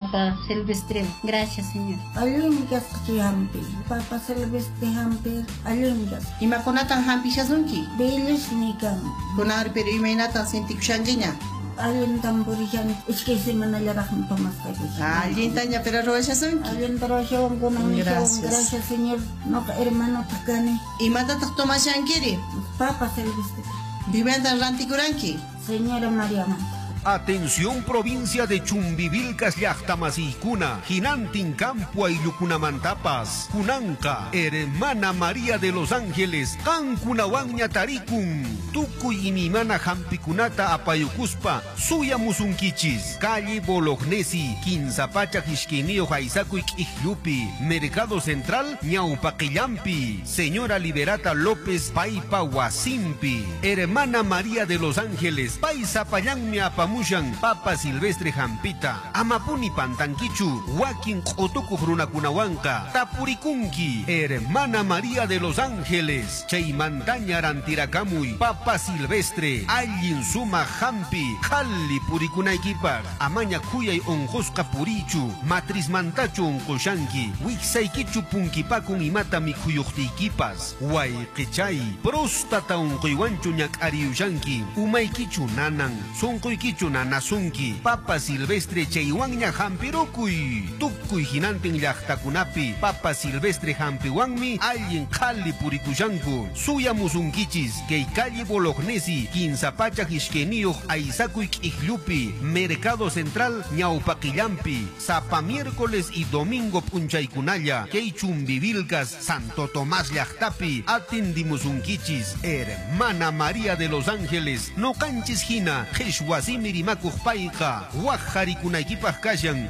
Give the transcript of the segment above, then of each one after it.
Papa Silvestre. Gracias, Señor. Alimgas hampi. Papa Silvestre hampi. Alimgas. Imakunatan hampi shazunki. Beles nikam. Kunar pero imaynatan sentikushanjiña. Alin tamburijan. Iskay semana larajin pamascay. Allintaña pero roshazunki. Alin tarashawan kunang gracias, Señor. No hermano takani. Imatataq tomashankiri. Papa Silvestre. Vivendan rantikuranki. Señora María Manta. Atención provincia de Chumbivilcas llaqtamasijkuna, Jinantin campo ayllukunamantapas, Kunanka, hermana María de los Ángeles, Kankunawanña tarikun, tukuy imimana hampikunata apayukuspa, suya musunkichis, calle Bolognesi, Quinzapacha Hishkinio Jaisakuik Ijlupi, Mercado Central, Ñaupaqillampi, señora Liberata López Paipa Huasimpi, hermana María de los Ángeles, Paisapallanmi apamushan Papa Silvestre Jampita, Amapuni Pantanquichu, Joaquín Otuku Runakunawanka, Tapurikunki, hermana María de los Ángeles, Cheimantaña Rantiracamuy, Papa Silvestre, Allin Suma Jampi, Jalli Purikunaikipa, Amaña Kuyay Onjosca Purichu, Matriz Mantachu Onkoshanki, Wixaikichu Punkipakun Imata Mikuyuktikipas, Huayquichay, Próstata Onkoiwanchu Ñak Ariushanki, Umaikichu Nanan, Sonkoikichu Nanasunki, Papa Silvestre Cheiwanña Jampirukuy, Tukuy Jinantin Llaqtakunapi, Papa Silvestre Jampiwanmi, Allin Jalli Purikushanku, Suya Musunkichis, Kei calle Bolognesi, Quinzapacha Hishkeniyuj Aisakuik Ijlupi, Mercado Central, Ñaupaqillampi, Sapa miércoles y domingo Punchaykunalla, Kei Chumbivilcas, Santo Tomás Llaqtapi, Atindimusunkichis, hermana María de los Ángeles, no canchis Jina, Jeshwasimiri Makujpaiqa, Guajarikunaikipas Kashan,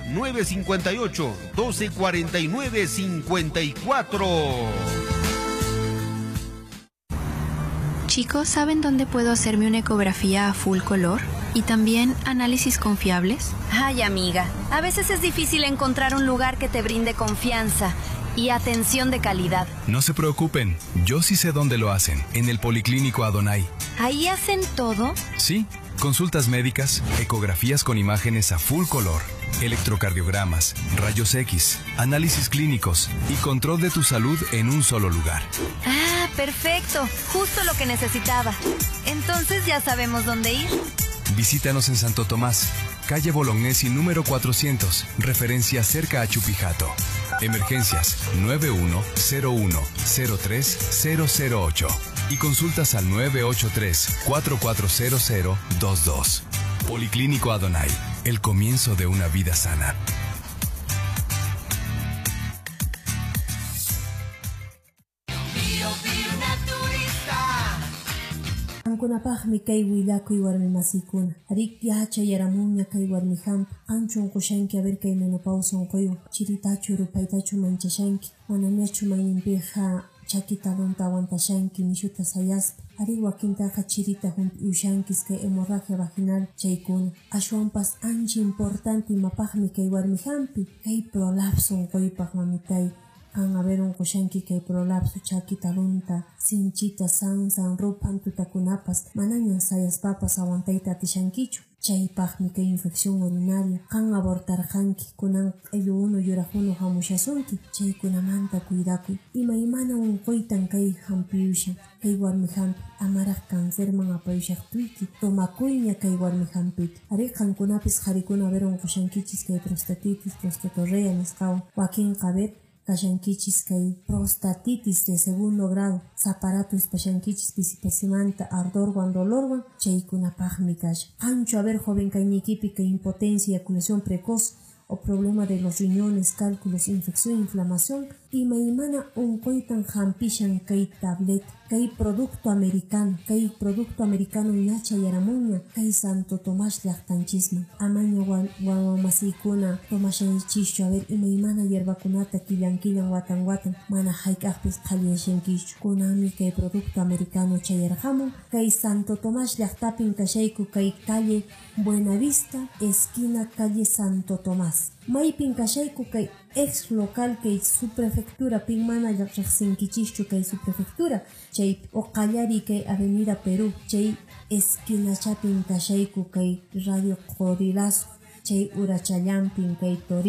958 1249 54. Chicos, ¿saben dónde puedo hacerme una ecografía a full color? ¿Y también análisis confiables? Ay, amiga, a veces es difícil encontrar un lugar que te brinde confianza y atención de calidad. No se preocupen, yo sí sé dónde lo hacen, en el Policlínico Adonai. ¿Ahí hacen todo? Sí, consultas médicas, ecografías con imágenes a full color, electrocardiogramas, rayos X, análisis clínicos y control de tu salud en un solo lugar. Ah, perfecto, justo lo que necesitaba. Entonces ya sabemos dónde ir. Visítanos en Santo Tomás, calle Bolognesi número 400, referencia cerca a Chupijato. Emergencias 9101-03008 y consultas al 983-440022. Policlínico Adonai, el comienzo de una vida sana. Kunapaqmi kay willakuy warmi masikuna. Arik yacha yaramuña kay warmi hampi. Anchun qushanki a ver kay menopausa unquyu. Chiritachu rupaytachu manchashanki. Manamiachu mayninpiqa chakitalunta aguantashanki nishuta sayaspa. Arik wakintaqa chirita humpi ushankis kay hemorragia vaginal chaykuna. Ashwanpas ancha importante mapaqmi kay warmi hampi. Kay prolapso unquypaq mamitay. Kan haber un koshanki kay prolapso chakitalunta sinchita san rupan tutakunapas manañan sayaspapas aguantayta atishankichu. Chaypaqmi kay infección urinaria kan abortarqanki kunan q'illu yuraqunu hamushasunki chaykunamanta cuidakuy. Imaymana unquytan kay hampiyushan kay warmi hampi amaraq cáncerman apayushaqtuyki tomakuyña kay warmi hampita. Ari qankunapis qharikuna haber unqushankichis kay prostatitis, prostatorrea nisqawan wakinqa haber kashankichis kay prostatitis de segundo grado, zaparato espashankichis pisipasimanta, ardorwan, dolorwan, chaykunapaqmi kasha. Ancho haber joven kaynikipi kay impotencia, eyaculación precoz o problema de los riñones, cálculos, infección, inflamación, imaymana unquytan hampishan kay tablet, kay producto americano ñacha yaramuña, kay Santo Tomás llaqtanchisman. Amaña wawamasikuna tomashanchischu haber imaymana yerbakunata killan watan mana hayk'aqpis qhaliyanshankischu. Kunanmi kay producto americano chayarqamun, kay Santo Tomás llaqtapin kashayku kay calle Buenavista, esquina calle Santo Tomás. Maypin kashayku kay ex local kay subprefectura pin mana riqsinkichischu kay subprefectura chay oqallari kay avenida Perú chay esquina chapin kashayku kay radio Corilazo chay Urachallampin kay Tori